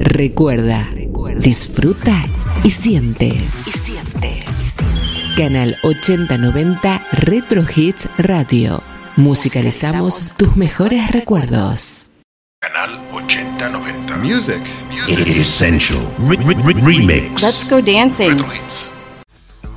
Recuerda, disfruta y siente. Canal 8090 Retro Hits Radio. Musicalizamos tus mejores recuerdos. Canal 8090. Music. Essential Remix. Let's go dancing. Retro Hits.